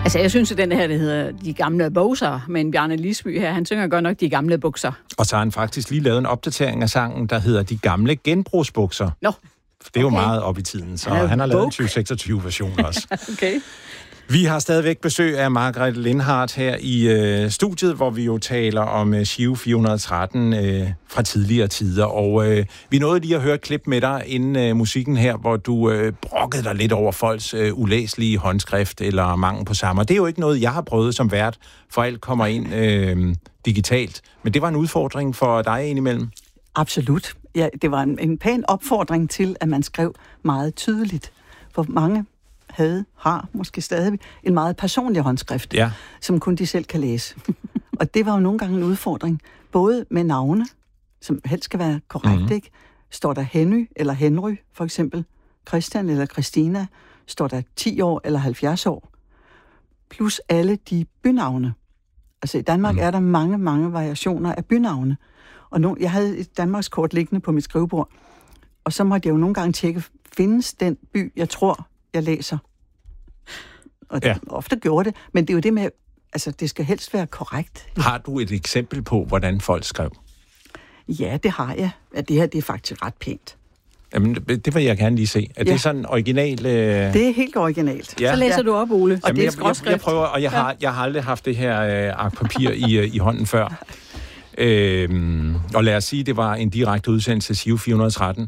Altså, jeg synes, at den her, det hedder De Gamle Bukser, men Bjarne Lisby her, han synger godt nok De Gamle Bukser. Og så har han faktisk lige lavet en opdatering af sangen, der hedder De Gamle Genbrugsbukser. Nå. Det er jo meget op i tiden, så han har lavet en 2026-version også. Okay. Vi har stadigvæk besøg af Margrethe Lindhardt her i studiet, hvor vi jo taler om Giro 413 fra tidligere tider. Og vi nåede lige at høre et klip med dig inden musikken her, hvor du brokkede dig lidt over folks ulæselige håndskrift eller mangel på samme. Det er jo ikke noget, jeg har prøvet som vært, for alt kommer ind digitalt. Men det var en udfordring for dig indimellem? Absolut. Ja, det var en pæn opfordring til, at man skrev meget tydeligt. For mange har måske stadig en meget personlig håndskrift, som kun de selv kan læse. Og det var jo nogle gange en udfordring, både med navne, som helst skal være korrekt, ikke? Står der Henry eller Henry, for eksempel, Christian eller Christina, står der 10 år eller 70 år, plus alle de bynavne. Altså i Danmark er der mange, mange variationer af bynavne. Og jeg havde et Danmarkskort liggende på mit skrivebord, og så måtte jeg jo nogle gange tjekke, findes den by, jeg tror, jeg læser. Og ofte gjorde det, men det er jo det med, altså det skal helst være korrekt. Har du et eksempel på, hvordan folk skrev? Ja, det har jeg. Ja, det her, det er faktisk ret pænt. Jamen, det vil jeg gerne lige se. Er det sådan original? Det er helt originalt. Ja. Så læser du op, Ole. Og det er jeg prøver, og jeg har aldrig haft det her ark papir i hånden før. Og lad os sige, det var en direkte udsendelse til Giro 413.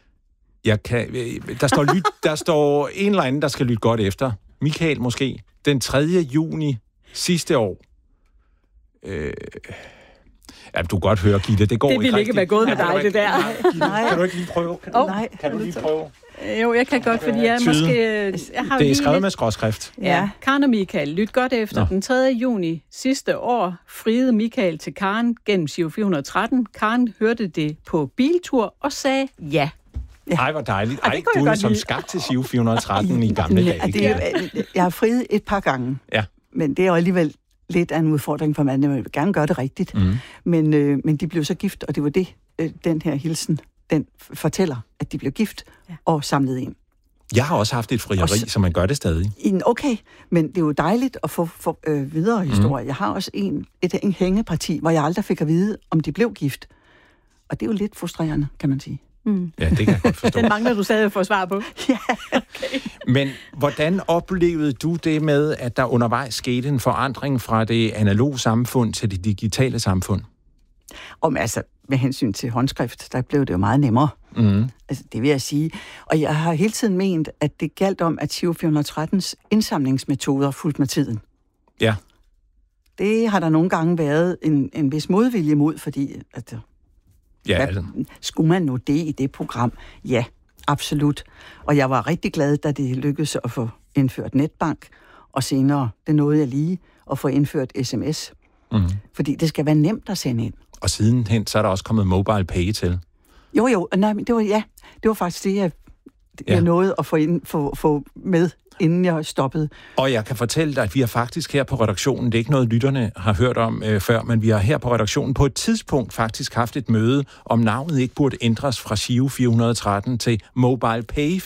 Der står en eller anden, der skal lytte godt efter. Michael måske. Den 3. juni sidste år. Du kan godt høre, Gitte. Det går ikke rigtigt. Det vil ikke være gået med dig, det der. Nej. Kan du ikke lige prøve? Kan du lige prøve? Jo, jeg kan godt, fordi jeg har det er skrevet med skråskrift. Ja. Karen og Michael, lyt godt efter. Den 3. juni sidste år friede Michael til Karen gennem Giro 413. Karen hørte det på biltur og sagde ja. Ej, hvor dejligt. Ej, Gud, som skabt til Giro 413 i gamle dage. Jeg har friet et par gange, men det er jo alligevel lidt af en udfordring for manden. Jeg vil gerne gøre det rigtigt. Men de blev så gift, og det var det, den her hilsen, den fortæller, at de blev gift og samlet ind. Jeg har også haft et frieri, så man gør det stadig. Okay, men det er jo dejligt at få videre historier. Jeg har også et hængeparti, hvor jeg aldrig fik at vide, om de blev gift. Og det er jo lidt frustrerende, kan man sige. Ja, det kan jeg godt forstå. Den mangler du stadig at få svar på. Ja, okay. Men hvordan oplevede du det med, at der undervejs skete en forandring fra det analoge samfund til det digitale samfund? Med hensyn til håndskrift, der blev det jo meget nemmere. Altså, det vil jeg sige. Og jeg har hele tiden ment, at det galt om, at Giro 413's indsamlingsmetoder fulgte med tiden. Ja. Det har der nogle gange været en vis modvilje mod, fordi skulle man nå det i det program? Ja, absolut. Og jeg var rigtig glad, da det lykkedes at få indført netbank, og senere, det nåede jeg lige, at få indført sms. Fordi det skal være nemt at sende ind. Og sidenhen, så er der også kommet mobile pay til. Jo, nej, men det var faktisk det, jeg nåede at få med, inden jeg stoppede. Og jeg kan fortælle dig, at vi har faktisk her på redaktionen, det er ikke noget, lytterne har hørt om før, men vi har her på redaktionen på et tidspunkt faktisk haft et møde, om navnet ikke burde ændres fra Giro 413 til Mobile Pay